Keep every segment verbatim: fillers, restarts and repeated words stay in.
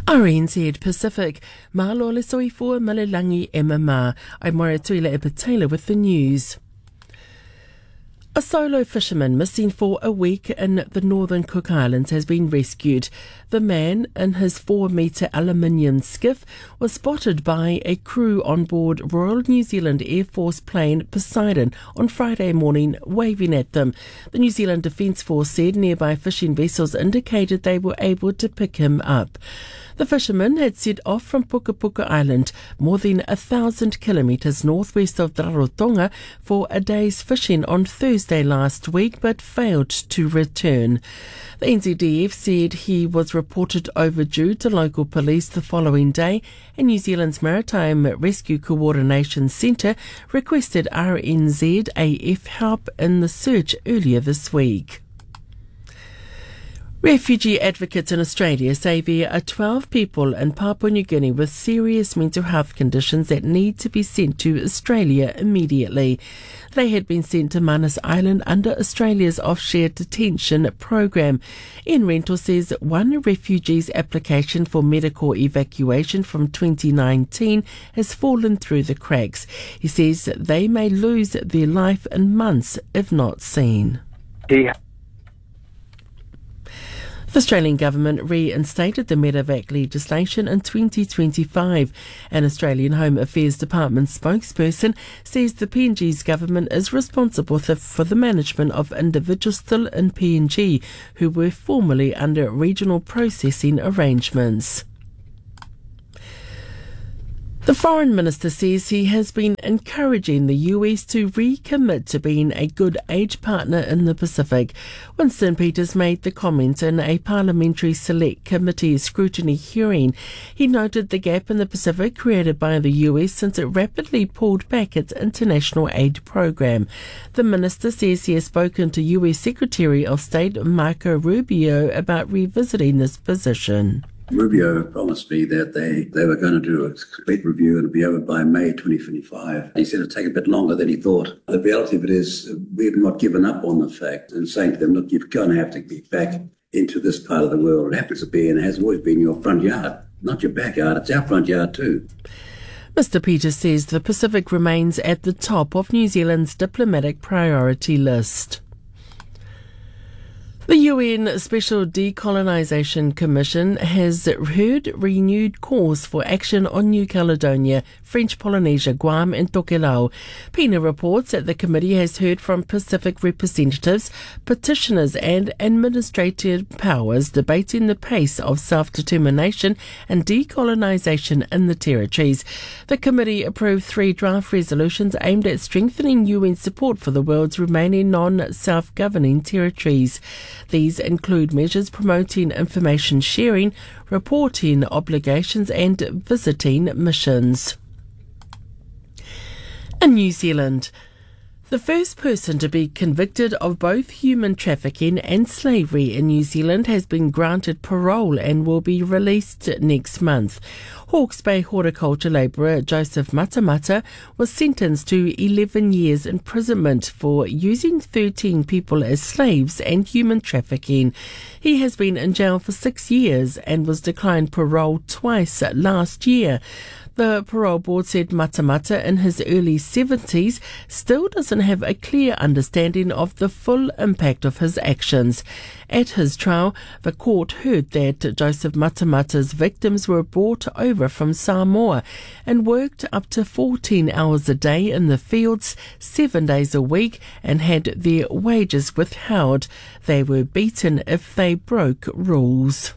R N Z Pacific, Malo le soifua malelangi M M R. I'm Maratuila Epatela with the news. A solo fisherman missing for a week in the northern Cook Islands has been rescued. The man in his four-metre aluminium skiff was spotted by a crew on board Royal New Zealand Air Force plane Poseidon on Friday morning, waving at them. The New Zealand Defence Force said nearby fishing vessels indicated they were able to pick him up. The fisherman had set off from Puka Puka Island, more than a thousand kilometres northwest of Rarotonga, for a day's fishing on Thursday last week, but failed to return. The N Z D F said he was reported overdue to local police the following day, and New Zealand's Maritime Rescue Coordination Centre requested R N Z A F help in the search earlier this week. Refugee advocates in Australia say there are twelve people in Papua New Guinea with serious mental health conditions that need to be sent to Australia immediately. They had been sent to Manus Island under Australia's offshore detention program. Ian Rental says one refugee's application for medical evacuation from twenty nineteen has fallen through the cracks. He says they may lose their life in months if not seen. Yeah. The Australian government reinstated the Medevac legislation in twenty twenty-five. An Australian Home Affairs Department spokesperson says the P N G's government is responsible for the management of individuals still in P N G who were formerly under regional processing arrangements. The Foreign Minister says he has been encouraging the U S to recommit to being a good age partner in the Pacific. Winston Peters made the comment in a Parliamentary Select Committee scrutiny hearing. He noted the gap in the Pacific created by the U S since it rapidly pulled back its international aid program. The minister says he has spoken to U S Secretary of State Marco Rubio about revisiting this position. Rubio promised me that they, they were going to do a complete review and it'll be over by May twenty twenty-five. He said it'll take a bit longer than he thought. The reality of it is we've not given up on the fact and saying to them, look, you're going to have to be back into this part of the world. It happens to be and has always been your front yard, not your backyard. It's our front yard too. Mister Peters says the Pacific remains at the top of New Zealand's diplomatic priority list. The U N Special Decolonisation Commission has heard renewed calls for action on New Caledonia, French Polynesia, Guam and Tokelau. PINA reports that the committee has heard from Pacific representatives, petitioners and administrative powers debating the pace of self-determination and decolonisation in the territories. The committee approved three draft resolutions aimed at strengthening U N support for the world's remaining non-self-governing territories. These include measures promoting information sharing, reporting obligations and visiting missions. In New Zealand, the first person to be convicted of both human trafficking and slavery in New Zealand has been granted parole and will be released next month. Hawke's Bay horticulture labourer Joseph Matamata was sentenced to eleven years imprisonment for using thirteen people as slaves and human trafficking. He has been in jail for six years and was declined parole twice last year. The parole board said Matamata, in his early seventies, still doesn't have a clear understanding of the full impact of his actions. At his trial, the court heard that Joseph Matamata's victims were brought over from Samoa and worked up to fourteen hours a day in the fields, seven days a week, and had their wages withheld. They were beaten if they broke rules.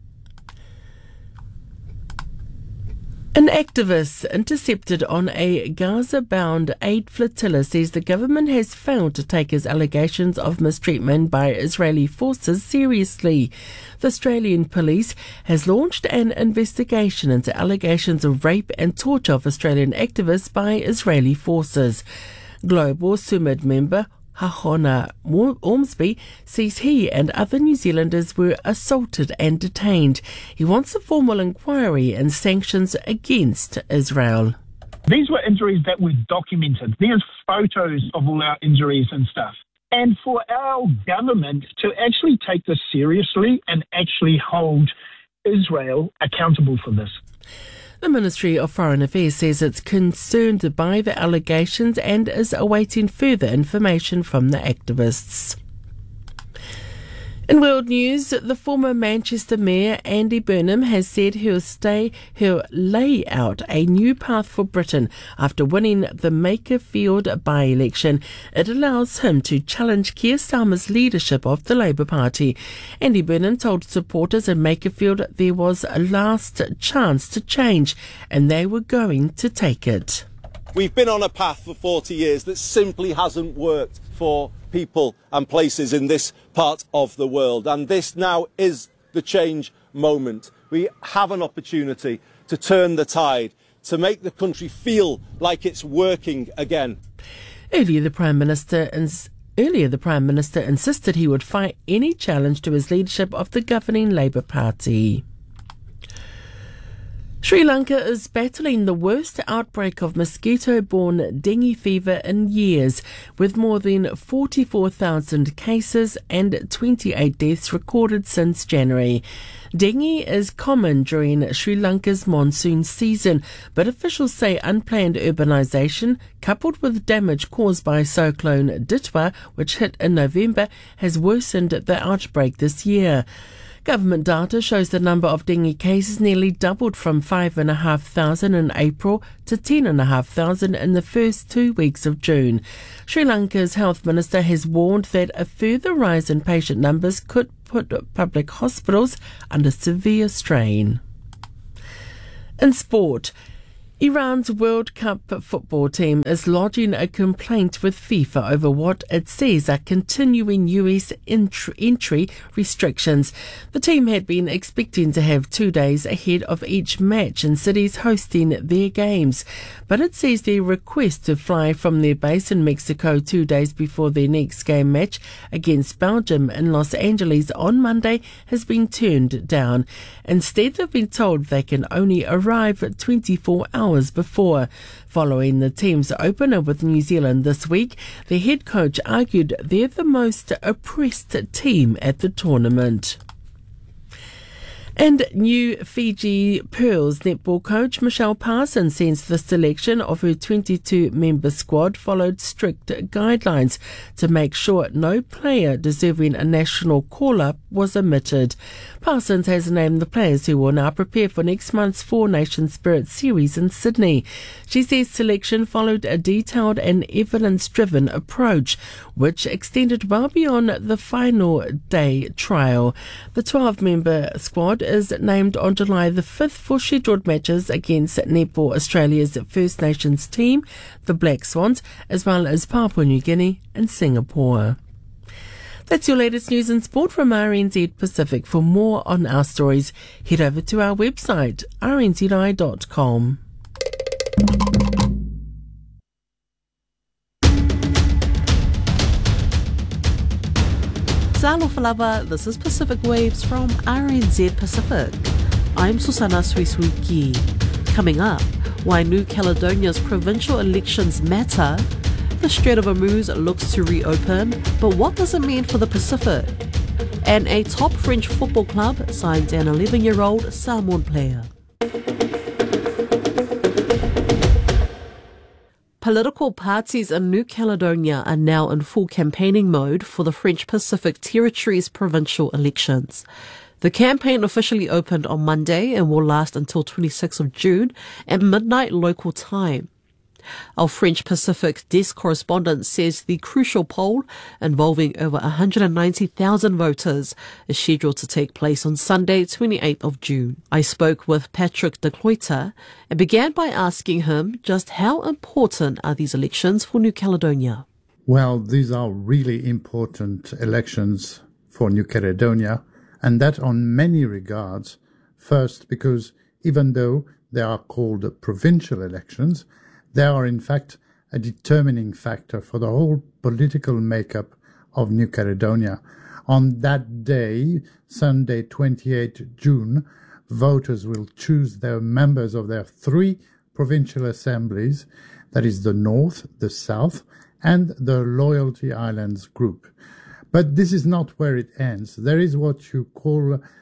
An activist intercepted on a Gaza-bound aid flotilla says the government has failed to take his allegations of mistreatment by Israeli forces seriously. The Australian police has launched an investigation into allegations of rape and torture of Australian activists by Israeli forces. Global Sumud member Hahona Ormsby says he and other New Zealanders were assaulted and detained. He wants a formal inquiry and sanctions against Israel. These were injuries that were documented. There's photos of all our injuries and stuff. And for our government to actually take this seriously and actually hold Israel accountable for this. The Ministry of Foreign Affairs says it's concerned by the allegations and is awaiting further information from the activists. In world news, the former Manchester Mayor Andy Burnham has said he'll stay, he'll lay out a new path for Britain after winning the Makerfield by-election. It allows him to challenge Keir Starmer's leadership of the Labour Party. Andy Burnham told supporters in Makerfield there was a last chance to change and they were going to take it. We've been on a path for forty years that simply hasn't worked for people and places in this part of the world, and this now is the change moment. We have an opportunity to turn the tide, to make the country feel like it's working again. Earlier, the Prime Minister ins- Earlier, the Prime Minister insisted he would fight any challenge to his leadership of the governing Labour Party. Sri Lanka is battling the worst outbreak of mosquito-borne dengue fever in years, with more than forty-four thousand cases and twenty-eight deaths recorded since January. Dengue is common during Sri Lanka's monsoon season, but officials say unplanned urbanisation, coupled with damage caused by Cyclone Ditwa, which hit in November, has worsened the outbreak this year. Government data shows the number of dengue cases nearly doubled from five thousand five hundred in April to ten thousand five hundred in the first two weeks of June. Sri Lanka's health minister has warned that a further rise in patient numbers could put public hospitals under severe strain. In sport, Iran's World Cup football team is lodging a complaint with FIFA over what it says are continuing U S entry restrictions. The team had been expecting to have two days ahead of each match in cities hosting their games, but it says their request to fly from their base in Mexico two days before their next game match against Belgium in Los Angeles on Monday has been turned down. Instead, they've been told they can only arrive twenty-four hours before. Following the team's opener with New Zealand this week, the head coach argued they're the most oppressed team at the tournament. And new Fiji Pearls netball coach Michelle Parsons says the selection of her twenty-two member squad followed strict guidelines to make sure no player deserving a national call-up was omitted. Parsons has named the players who will now prepare for next month's Four Nations Spirit Series in Sydney. She says selection followed a detailed and evidence-driven approach, which extended well beyond the final day trial. The twelve-member squad is named on July the fifth for scheduled matches against Netball Australia's First Nations team, the Black Swans, as well as Papua New Guinea and Singapore. That's your latest news and sport from R N Z Pacific. For more on our stories, head over to our website, r n z i dot com. Salofalava, this is Pacific Waves from R N Z Pacific. I'm Susana Suisuiki. Coming up, why New Caledonia's provincial elections matter. The Strait of Hormuz looks to reopen, but what does it mean for the Pacific? And a top French football club signs an eleven-year-old Samoan player. Political parties in New Caledonia are now in full campaigning mode for the French Pacific Territories provincial elections. The campaign officially opened on Monday and will last until twenty-sixth of June at midnight local time. Our French Pacific desk correspondent says the crucial poll, involving over one hundred ninety thousand voters, is scheduled to take place on Sunday, twenty-eighth of June. I spoke with Patrick de Cloyter and began by asking him just how important are these elections for New Caledonia? Well, these are really important elections for New Caledonia, and that on many regards. First, because even though they are called provincial elections, they are in fact a determining factor for the whole political makeup of New Caledonia. On that day, Sunday, twenty-eighth of June, voters will choose their members of their three provincial assemblies, that is the North, the South, and the Loyalty Islands group. But this is not where it ends. There is what you call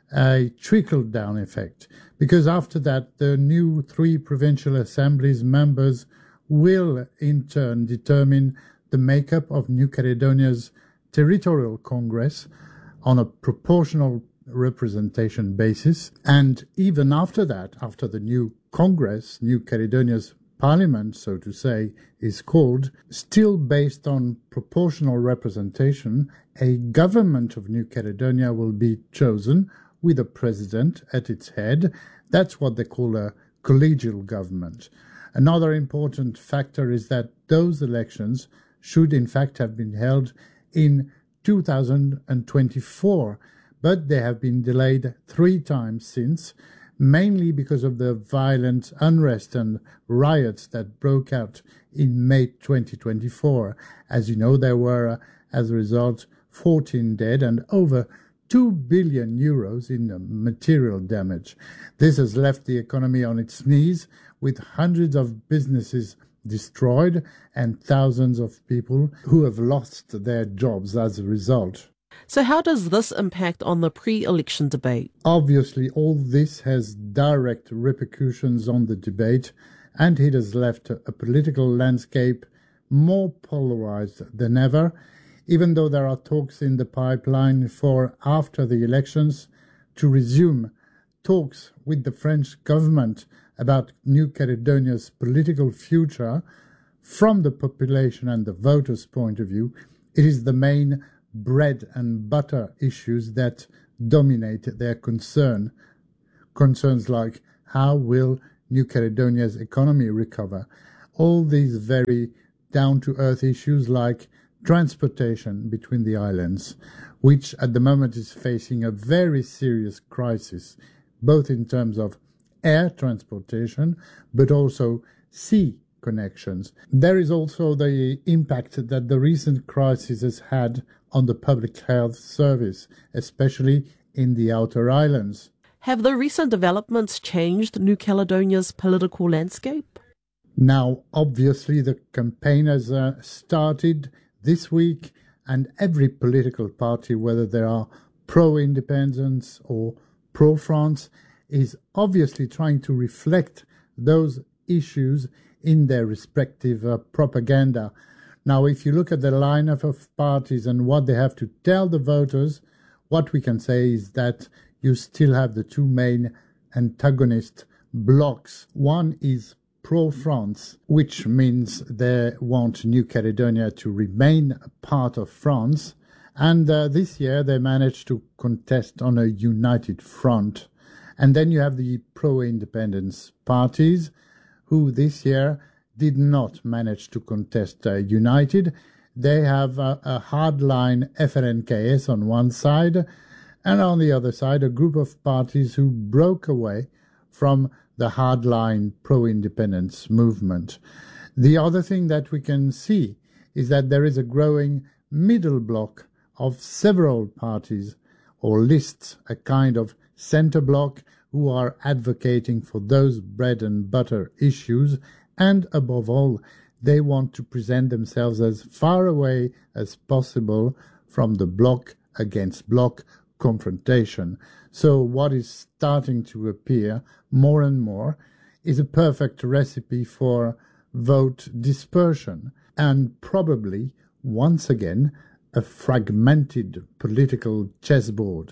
a trickle-down effect, because after that the new three provincial assemblies members will in turn determine the makeup of New Caledonia's territorial congress on a proportional representation basis. And even after that, after the new congress, New Caledonia's parliament, so to say, is called, still based on proportional representation, a government of New Caledonia will be chosen with a president at its head. That's what they call a collegial government. Another important factor is that those elections should in fact have been held in two thousand twenty-four, but they have been delayed three times since, mainly because of the violent unrest and riots that broke out in May twenty twenty-four. As you know, there were, uh, as a result, fourteen dead and over two billion euros in uh, material damage. This has left the economy on its knees, with hundreds of businesses destroyed and thousands of people who have lost their jobs as a result. So how does this impact on the pre-election debate? Obviously, all this has direct repercussions on the debate, and it has left a, a political landscape more polarized than ever, even though there are talks in the pipeline for, after the elections, to resume talks with the French government about New Caledonia's political future. From the population and the voters' point of view, it is the main bread and butter issues that dominate their concern. Concerns like how will New Caledonia's economy recover? All these very down-to-earth issues like transportation between the islands, which at the moment is facing a very serious crisis, both in terms of air transportation, but also sea connections. There is also the impact that the recent crisis has had on the public health service, especially in the outer islands. Have the recent developments changed New Caledonia's political landscape? Now, obviously, the campaign has uh, started this week, and every political party, whether they are pro-independence or pro-France, is obviously trying to reflect those issues in their respective uh, propaganda. Now, if you look at the lineup of parties and what they have to tell the voters, what we can say is that you still have the two main antagonist blocks. One is pro-France, which means they want New Caledonia to remain a part of France, and uh, this year they managed to contest on a united front. And then you have the pro-independence parties, who this year did not manage to contest uh, united. They have uh, a hardline F L N K S on one side, and on the other side a group of parties who broke away from the hardline pro-independence movement. The other thing that we can see is that there is a growing middle block of several parties or lists, a kind of centre block, who are advocating for those bread and butter issues, and above all, they want to present themselves as far away as possible from the block against block confrontation. So what is starting to appear more and more is a perfect recipe for vote dispersion, and probably, once again, a fragmented political chessboard.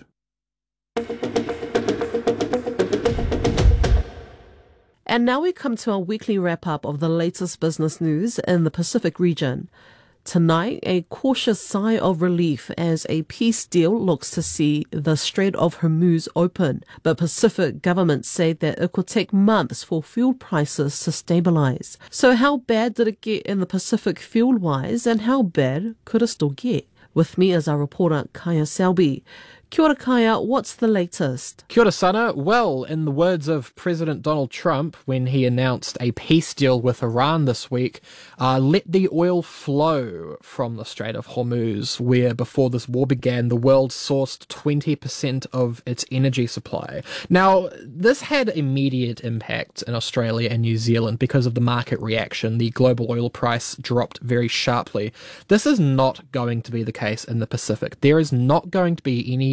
And now we come to our weekly wrap-up of the latest business news in the Pacific region. Tonight, a cautious sigh of relief as a peace deal looks to see the Strait of Hormuz open, but Pacific governments say that it could take months for fuel prices to stabilize. So how bad did it get in the Pacific fuel-wise, and how bad could it still get? With me is our reporter Kaya Selby. Kia ora, Kaya, what's the latest? Kia ora, Sana. Well, in the words of President Donald Trump when he announced a peace deal with Iran this week, uh, let the oil flow from the Strait of Hormuz, where before this war began, the world sourced twenty percent of its energy supply. Now, this had immediate impact in Australia and New Zealand because of the market reaction. The global oil price dropped very sharply. This is not going to be the case in the Pacific. There is not going to be any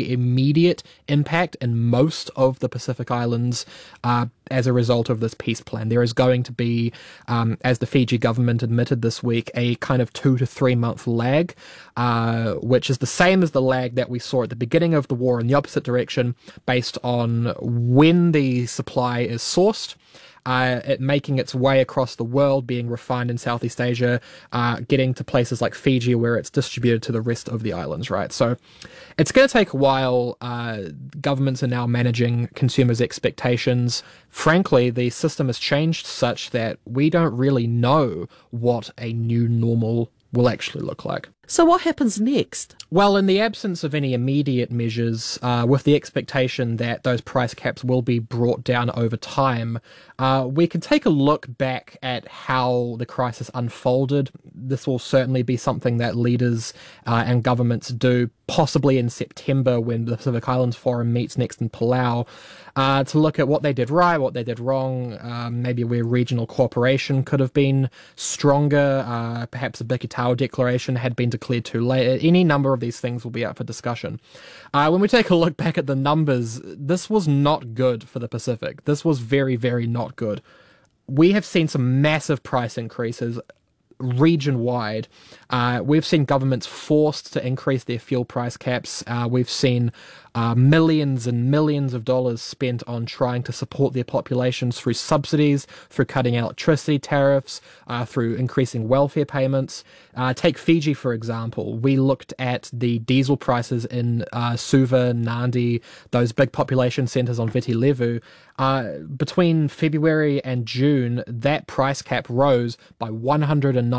any immediate impact in most of the Pacific Islands uh, as a result of this peace plan. There is going to be, um, as the Fiji government admitted this week, a kind of two to three month lag, uh, which is the same as the lag that we saw at the beginning of the war in the opposite direction, based on when the supply is sourced, Uh, it making its way across the world, being refined in Southeast Asia, uh, getting to places like Fiji where it's distributed to the rest of the islands, right? So it's going to take a while. Uh, governments are now managing consumers' expectations. Frankly, the system has changed such that we don't really know what a new normal will actually look like. So what happens next? Well, in the absence of any immediate measures, uh, with the expectation that those price caps will be brought down over time, uh, we can take a look back at how the crisis unfolded. This will certainly be something that leaders uh, and governments do, possibly in September when the Pacific Islands Forum meets next in Palau, uh, to look at what they did right, what they did wrong, um, maybe where regional cooperation could have been stronger, uh, perhaps the Bikitau Declaration had been declared too late. Any number of these things will be up for discussion. Uh, when we take a look back at the numbers, this was not good for the Pacific. This was very, very not good. We have seen some massive price increases region-wide. Uh, we've seen governments forced to increase their fuel price caps. Uh, we've seen uh, millions and millions of dollars spent on trying to support their populations through subsidies, through cutting electricity tariffs, uh, through increasing welfare payments. Uh, take Fiji, for example. We looked at the diesel prices in uh, Suva, Nadi, those big population centres on Viti Levu. Uh, between February and June, that price cap rose by one hundred